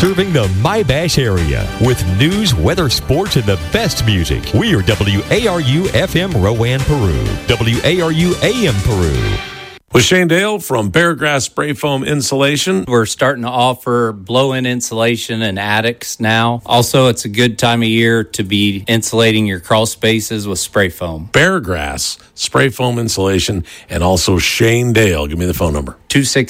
Serving the My-Bash area with news, weather, sports, and the best music. We are WARU FM Rowan, Peru. WARU AM Peru. With Shane Dale from Beargrass Spray Foam Insulation. We're starting to offer blow-in insulation in attics now. Also, it's a good time of year to be insulating your crawl spaces with spray foam. Beargrass Spray Foam Insulation, and also Shane Dale. Give me the phone number.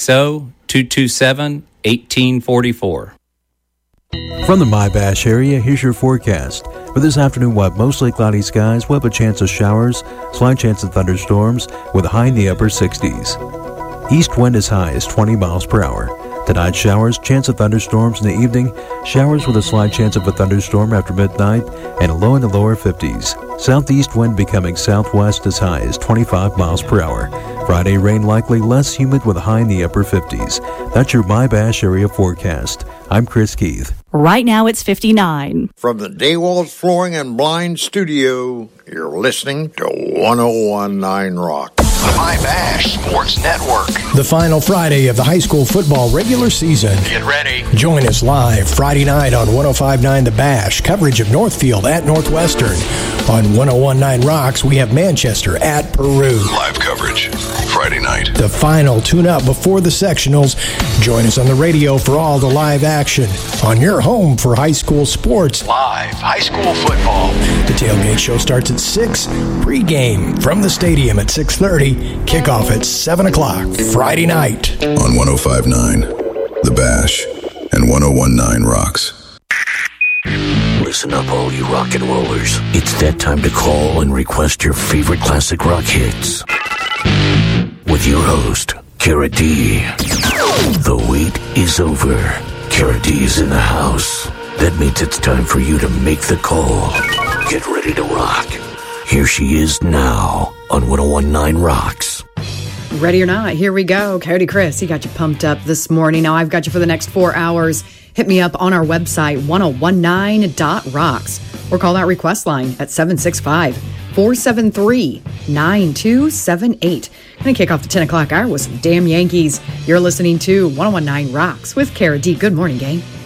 260-227-1844. From the My-Bash area, here's your forecast. For this afternoon, we'll have mostly cloudy skies. We'll have a chance of showers, slight chance of thunderstorms, with a high in the upper 60s. East wind as high as 20 miles per hour. Tonight, showers, chance of thunderstorms in the evening, showers with a slight chance of a thunderstorm after midnight, and a low in the lower 50s. Southeast wind becoming southwest as high as 25 miles per hour. Friday, rain likely, less humid with a high in the upper 50s. That's your My-Bash area forecast. I'm Chris Keith. Right now it's 59. From the Daywalls Flooring and Blind Studio, you're listening to 1019 Rock. The My-Bash Sports Network. The final Friday of the high school football regular season. Get ready. Join us live Friday night on 1059 The Bash. Coverage of Northfield at Northwestern. On 1019 Rocks, we have Manchester at Peru. Live coverage Friday night. The final tune-up before the sectionals. Join us on the radio for all the live action. On your home for high school sports. Live high school football. The tailgate show starts at 6. Pre-game from the stadium at 6:30. Kickoff at 7 o'clock Friday night. On 1059 The Bash and 1019 Rocks. Listen up, all you rock and rollers. It's that time to call and request your favorite classic rock hits. With your host, Kara D. The wait is over. Kara D is in the house. That means it's time for you to make the call. Get ready to rock. Here she is now on 1019 Rocks. Ready or not, here we go. Coyote Chris, he got you pumped up this morning. Now I've got you for the next 4 hours. Hit me up on our website, 1019.rocks, or call that request line at 765-473-9278. Going to kick off the 10 o'clock hour with some damn Yankees. You're listening to 1019 Rocks with Kara D. Good morning, gang.